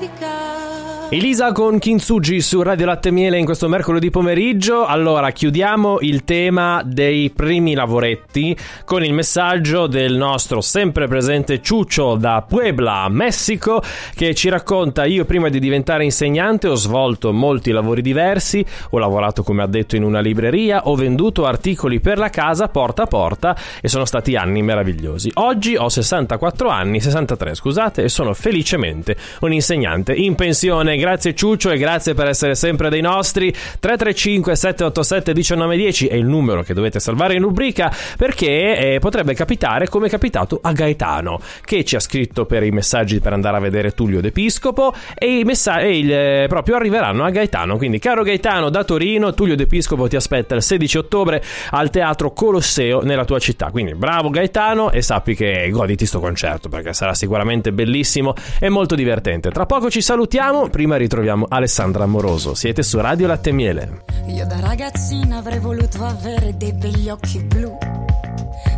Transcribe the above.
Elisa con Kintsugi su Radio Latte Miele in questo mercoledì pomeriggio. Allora, chiudiamo il tema dei primi lavoretti con il messaggio del nostro sempre presente Ciuccio da Puebla, Messico, che ci racconta: io prima di diventare insegnante ho svolto molti lavori diversi, ho lavorato come addetto in una libreria, ho venduto articoli per la casa porta a porta e sono stati anni meravigliosi. Oggi ho 63 scusate, e sono felicemente un insegnante in pensione. Grazie Ciuccio e grazie per essere sempre dei nostri. 335 787 1910 è il numero che dovete salvare in rubrica, perché potrebbe capitare come è capitato a Gaetano, che ci ha scritto per i messaggi per andare a vedere Tullio D'Episcopo, e proprio arriveranno a Gaetano. Quindi, caro Gaetano, da Torino, Tullio D'Episcopo ti aspetta il 16 ottobre al Teatro Colosseo nella tua città. Quindi bravo Gaetano, e sappi che goditi sto concerto, perché sarà sicuramente bellissimo e molto divertente. Tra poco ci salutiamo, prima ritroviamo Alessandra Amoroso. Siete su Radio Latte Miele. Io da ragazzina avrei voluto avere dei begli occhi blu,